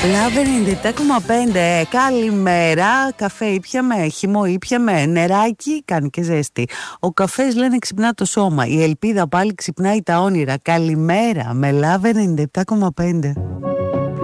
Λάβε 97,5. Καλημέρα. Καφέ ήπιαμε, χυμό ήπιαμε, νεράκι κάνει και ζέστη. Ο καφές λένε ξυπνά το σώμα. Η ελπίδα πάλι ξυπνάει τα όνειρα. Καλημέρα με Λάβε 97,5.